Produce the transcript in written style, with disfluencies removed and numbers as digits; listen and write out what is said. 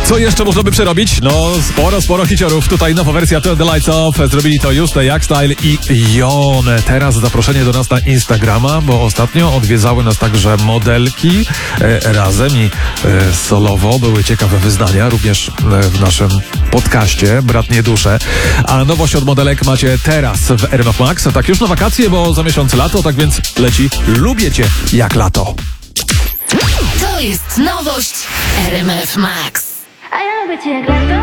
Co jeszcze można by przerobić? No, sporo hiciorów. Tutaj nowa wersja Turn the Lights Off. Zrobili to Juste, Jackstyle i Jon. Teraz zaproszenie do nas na Instagrama, bo ostatnio odwiedzały nas także modelki razem i solowo. Były ciekawe wyznania, również w naszym podcaście Bratnie Dusze. A nowość od modelek macie teraz w RMF Max. Tak już na wakacje, bo za miesiąc lato, tak więc leci Lubię Cię jak lato. To jest nowość RMF Max. A ja lubię cię jak lato.